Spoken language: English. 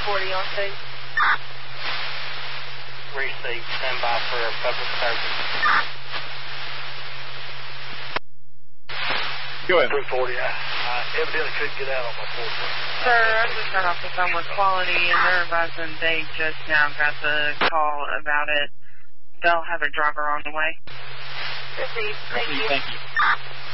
340 on scene. Receive, stand by for public service. Go ahead. 340, I evidently couldn't get out on my 4th. Sir, I just got off the phone with Quality, and they're advising they just now got the call about it. They'll have a driver on the way. Proceed. Thank you. Thank you.